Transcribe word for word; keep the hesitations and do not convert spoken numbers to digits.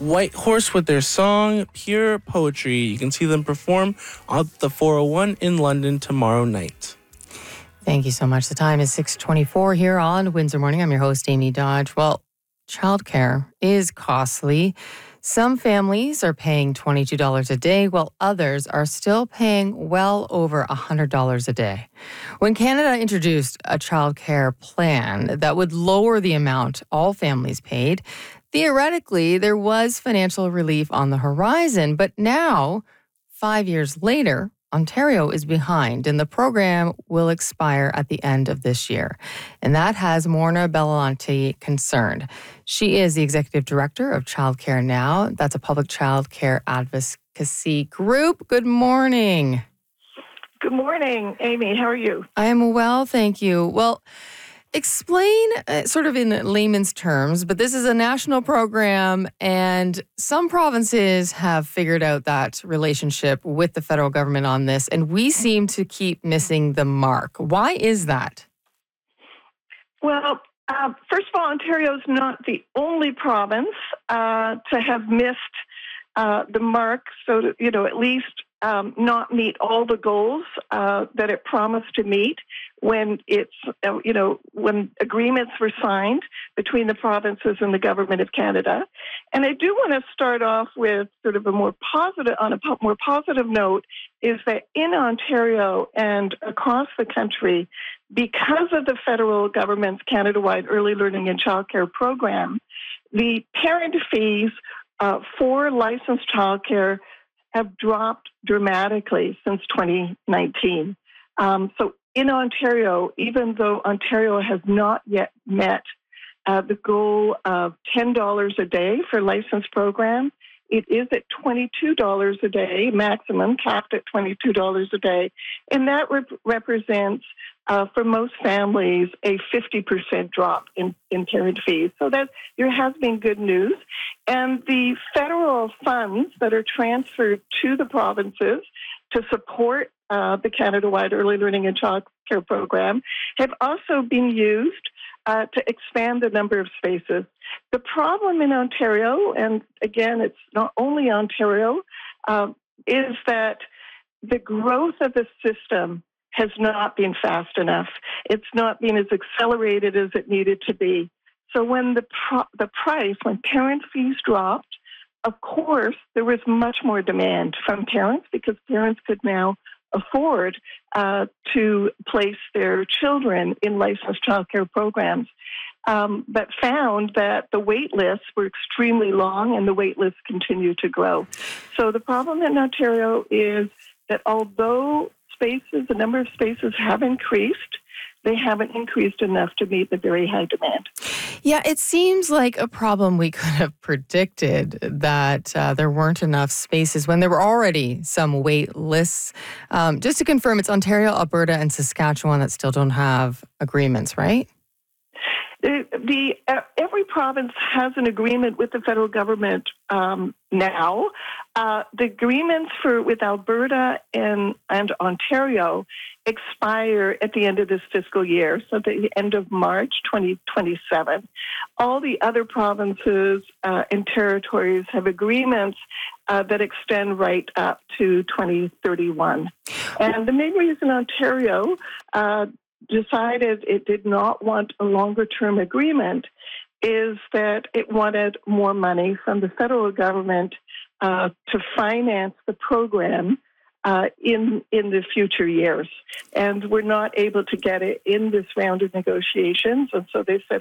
White Horse with their song, Pure Poetry. You can see them perform at the four oh one in London tomorrow night. Thank you so much. The time is six twenty-four here on Windsor Morning. I'm your host, Amy Dodge. Well, childcare is costly. Some families are paying twenty-two dollars a day, while others are still paying well over one hundred dollars a day. When Canada introduced a childcare plan that would lower the amount all families paid, theoretically, there was financial relief on the horizon. But now, five years later, Ontario is behind, and the program will expire at the end of this year. And that has Morna Belafonte concerned. She is the Executive Director of Childcare Now. That's a public childcare advocacy group. Good morning. Good morning, Amy. How are you? I am well, thank you. Well, explain uh, sort of in layman's terms, but this is a national program and some provinces have figured out that relationship with the federal government on this, and we seem to keep missing the mark. Why is that? Well, uh, first of all, Ontario is not the only province uh, to have missed uh, the mark, so to, you know, at least um, not meet all the goals uh, that it promised to meet when it's, uh, you know, when agreements were signed between the provinces and the Government of Canada. And I do want to start off with sort of a more positive, on a po- more positive note, is that in Ontario and across the country, because of the federal government's Canada-wide early learning and childcare program, the parent fees uh, for licensed childcare have dropped dramatically since twenty nineteen. Um, so in Ontario, even though Ontario has not yet met uh, the goal of ten dollars a day for licensed program, it is at twenty-two dollars a day, maximum, capped at twenty-two dollars a day. And that rep- represents, uh, for most families, a fifty percent drop in, in parent fees. So that there has been good news. And the federal funds that are transferred to the provinces to support uh, the Canada-wide early learning and child care program have also been used uh, to expand the number of spaces. The problem in Ontario, and again, it's not only Ontario, uh, is that the growth of the system has not been fast enough. It's not been as accelerated as it needed to be. So when the pro- the price, when parent fees dropped, of course, there was much more demand from parents because parents could now afford uh, to place their children in licensed childcare programs, um, but found that the wait lists were extremely long and the wait lists continue to grow. So the problem in Ontario is that although spaces, the number of spaces have increased, they haven't increased enough to meet the very high demand. Yeah, it seems like a problem we could have predicted, that uh, there weren't enough spaces when there were already some wait lists. Um, just to confirm, it's Ontario, Alberta, and Saskatchewan that still don't have agreements, right? The, the uh, every province has an agreement with the federal government um, now. Uh, the agreements for with Alberta and and Ontario expire at the end of this fiscal year, so the end of March twenty twenty-seven. All the other provinces uh, and territories have agreements uh, that extend right up to twenty thirty-one. And the main reason Ontario uh, decided it did not want a longer-term agreement is that it wanted more money from the federal government uh, to finance the program uh, in in the future years. And we're not able to get it in this round of negotiations, and so they said,